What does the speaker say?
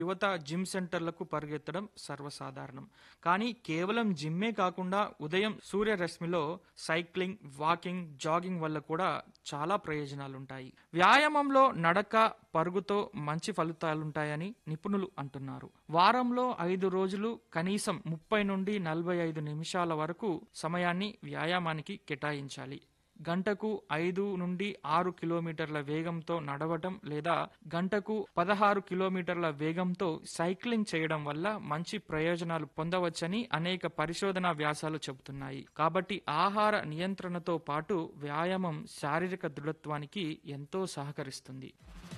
యువత జిమ్ సెంటర్లకు పరిగెత్తడం సర్వసాధారణం. కానీ కేవలం జిమ్మే కాకుండా ఉదయం సూర్యరశ్మిలో సైక్లింగ్, వాకింగ్, జాగింగ్ వల్ల కూడా చాలా ప్రయోజనాలుంటాయి. వ్యాయామంలో నడక, పరుగుతో మంచి ఫలితాలుంటాయని నిపుణులు అంటున్నారు. వారంలో 5 రోజులు కనీసం 30 నుండి 45 నిమిషాల వరకు సమయాన్ని వ్యాయామానికి కేటాయించాలి. గంటకు 5 నుండి 6 కిలోమీటర్ల వేగంతో నడవటం లేదా గంటకు 16 కిలోమీటర్ల వేగంతో సైక్లింగ్ చేయడం వల్ల మంచి ప్రయోజనాలు పొందవచ్చని అనేక పరిశోధనా వ్యాసాలు చెబుతున్నాయి. కాబట్టి ఆహార నియంత్రణతో పాటు వ్యాయామం శారీరక దృఢత్వానికి ఎంతో సహకరిస్తుంది.